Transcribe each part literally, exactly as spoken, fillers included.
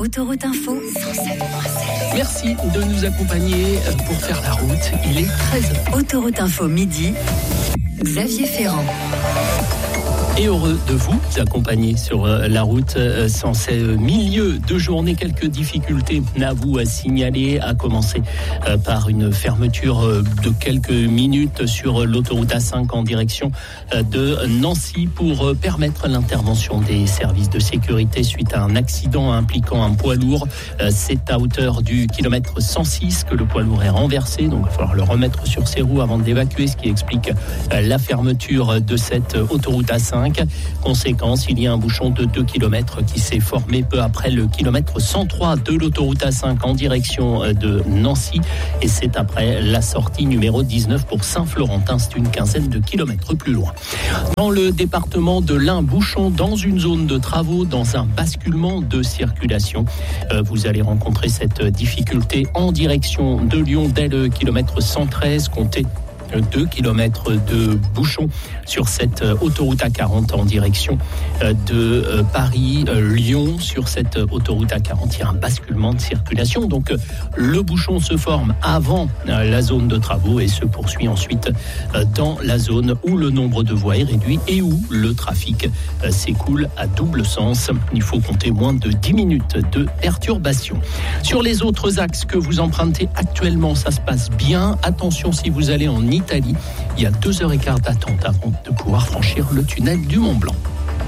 Autoroute Info cent sept point sept. Merci de nous accompagner pour faire la route. Il est treize heures. Autoroute Info midi, Xavier Ferrand. Et heureux de vous accompagner sur la route sans ces milieux de journée. Quelques difficultés à vous signaler, à commencer par une fermeture de quelques minutes sur l'autoroute A cinq en direction de Nancy pour permettre l'intervention des services de sécurité suite à un accident impliquant un poids lourd. C'est à hauteur du kilomètre cent six que le poids lourd est renversé, donc il va falloir le remettre sur ses roues avant de l'évacuer, ce qui explique la fermeture de cette autoroute A cinq. Conséquence, il y a un bouchon de deux kilomètres qui s'est formé peu après le kilomètre cent trois de l'autoroute A cinq en direction de Nancy. Et c'est après la sortie numéro dix-neuf pour Saint-Florentin. C'est une quinzaine de kilomètres plus loin. Dans le département de l'Ain, bouchon dans une zone de travaux, dans un basculement de circulation. Vous allez rencontrer cette difficulté en direction de Lyon dès le kilomètre cent treize. Comptez deux kilomètres de bouchons sur cette autoroute A quarante en direction de Paris-Lyon. Sur cette autoroute A quarante, il y a un basculement de circulation. Donc le bouchon se forme avant la zone de travaux et se poursuit ensuite dans la zone où le nombre de voies est réduit et où le trafic s'écoule à double sens. Il faut compter moins de dix minutes de perturbation. Sur les autres axes que vous empruntez actuellement, ça se passe bien. Attention si vous allez en Italie, il y a deux heures et quart d'attente avant de pouvoir franchir le tunnel du Mont Blanc.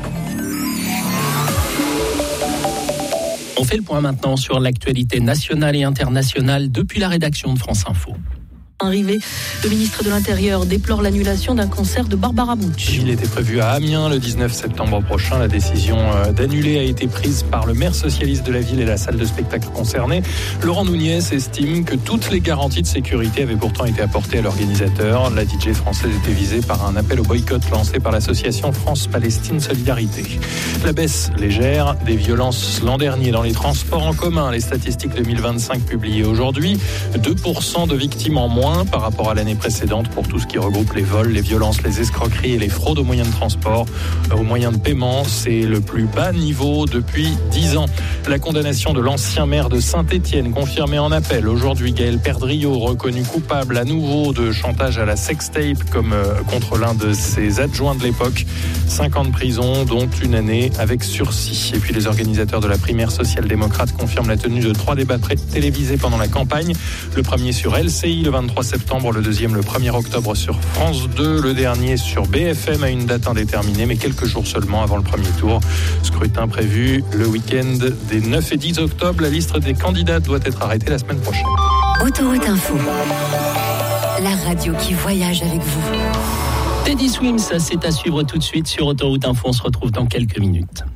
On fait le point maintenant sur l'actualité nationale et internationale depuis la rédaction de France Info. Arrivé, le ministre de l'Intérieur déplore l'annulation d'un concert de Barbara Bucci. Il était prévu à Amiens le dix-neuf septembre prochain. La décision d'annuler a été prise par le maire socialiste de la ville et la salle de spectacle concernée. Laurent Nunez estime que toutes les garanties de sécurité avaient pourtant été apportées à l'organisateur. La D J française était visée par un appel au boycott lancé par l'association France-Palestine Solidarité. La baisse légère des violences l'an dernier dans les transports en commun. Les statistiques deux mille vingt-cinq publiées aujourd'hui. deux pour cent de victimes en moins par rapport à l'année précédente pour tout ce qui regroupe les vols, les violences, les escroqueries et les fraudes aux moyens de transport, aux moyens de paiement. C'est le plus bas niveau depuis dix ans. La condamnation de l'ancien maire de Saint-Étienne confirmée en appel. Aujourd'hui, Gaël Perdriau, reconnu coupable à nouveau de chantage à la sextape comme euh, contre l'un de ses adjoints de l'époque. Cinq ans de prison, dont une année avec sursis. Et puis les organisateurs de la primaire social-démocrate confirment la tenue de trois débats télévisés pendant la campagne. Le premier sur L C I le vingt-trois septembre, le deuxième le premier octobre sur France deux, le dernier sur B F M à une date indéterminée, mais quelques jours seulement avant le premier tour. Scrutin prévu le week-end des neuf et dix octobre. La liste des candidats doit être arrêtée la semaine prochaine. Autoroute Info, la radio qui voyage avec vous. Teddy Swims, c'est à suivre tout de suite sur Autoroute Info. On se retrouve dans quelques minutes.